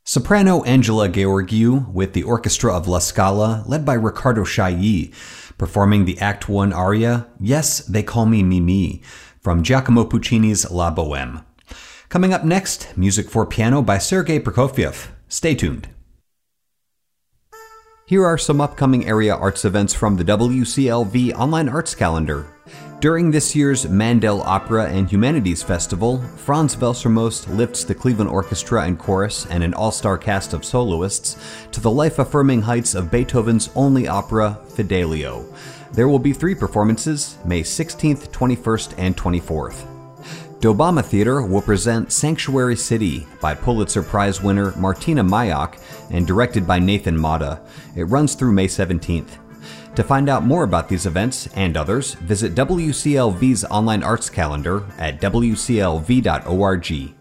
Soprano Angela Gheorghiu with the Orchestra of La Scala, led by Riccardo Chailly, performing the Act 1 aria, Yes, They Call Me Mimi, from Giacomo Puccini's La Bohème. Coming up next, music for piano by Sergei Prokofiev. Stay tuned. Here are some upcoming area arts events from the WCLV Online Arts Calendar. During this year's Mandel Opera and Humanities Festival, Franz Welsermost lifts the Cleveland Orchestra and Chorus and an all-star cast of soloists to the life-affirming heights of Beethoven's only opera, Fidelio. There will be 3 performances, May 16th, 21st, and 24th. Dobama Theater will present Sanctuary City by Pulitzer Prize winner Martina Mayak and directed by Nathan Mata. It runs through May 17th. To find out more about these events and others, visit WCLV's online arts calendar at wclv.org.